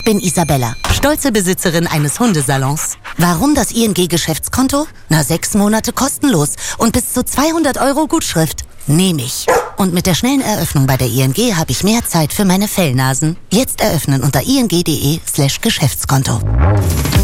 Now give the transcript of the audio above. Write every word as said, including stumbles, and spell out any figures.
Ich bin Isabella, stolze Besitzerin eines Hundesalons. Warum das I N G-Geschäftskonto? Na, sechs Monate kostenlos und bis zu zweihundert Euro Gutschrift. Nehme ich. Und mit der schnellen Eröffnung bei der I N G habe ich mehr Zeit für meine Fellnasen. Jetzt eröffnen unter ing.de slash Geschäftskonto.